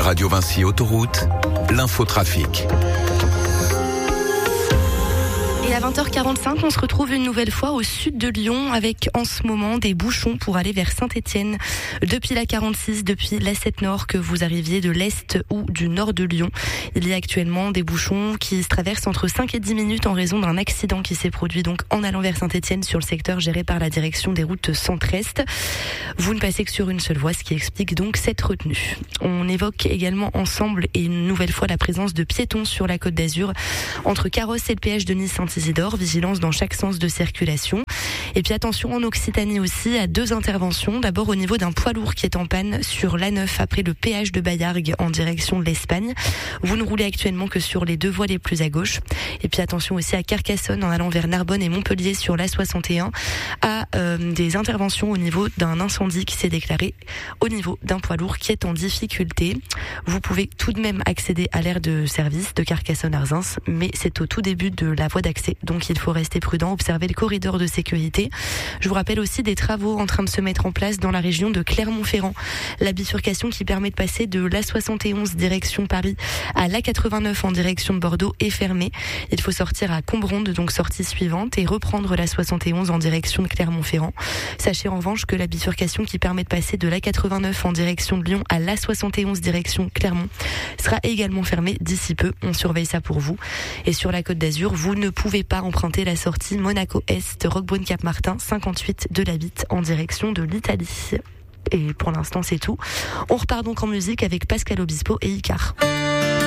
Radio Vinci Autoroute, l'infotrafic. Et à 20h45, on se retrouve une nouvelle fois au sud de Lyon avec en ce moment des bouchons pour aller vers Saint-Étienne. Depuis la 46, depuis l'A7 Nord, que vous arriviez de l'Est ou du Nord de Lyon. Il y a actuellement des bouchons qui se traversent entre 5 et 10 minutes en raison d'un accident qui s'est produit donc en allant vers Saint-Étienne sur le secteur géré par la direction des routes centre-est. Vous ne passez que sur une seule voie, ce qui explique donc cette retenue. On évoque également ensemble et une nouvelle fois la présence de piétons sur la Côte d'Azur entre Carros et le péage de Nice-Saint-Isidore. Vigilance dans chaque sens de circulation. Et puis attention en Occitanie aussi à 2 interventions. D'abord au niveau d'un poids lourd qui est en panne sur l'A9 après le péage de Baillargues en direction de l'Espagne. Vous ne roulez actuellement que sur les 2 voies les plus à gauche. Et puis attention aussi à Carcassonne en allant vers Narbonne et Montpellier sur l'A61 à des interventions au niveau d'un incendie qui s'est déclaré au niveau d'un poids lourd qui est en difficulté. Vous pouvez tout de même accéder à l'aire de service de Carcassonne-Arzins, mais c'est au tout début de la voie d'accès. Donc il faut rester prudent, observer le corridor de sécurité. Je vous rappelle aussi des travaux en train de se mettre en place dans la région de Clermont-Ferrand. La bifurcation qui permet de passer de l'A71 direction Paris à l'A89 en direction de Bordeaux est fermée. Il faut sortir à Combronde, donc sortie suivante, et reprendre l'A71 en direction de Clermont-Ferrand. Sachez en revanche que la bifurcation qui permet de passer de l'A89 en direction de Lyon à l'A71 direction Clermont sera également fermée d'ici peu. On surveille ça pour vous. Et sur la Côte d'Azur, vous ne pouvez pas emprunter la sortie Monaco-Est, Roquebrune-Cap-Martin, 58 de la Vitte en direction de l'Italie. Et pour l'instant, c'est tout. On repart donc en musique avec Pascal Obispo et Icar.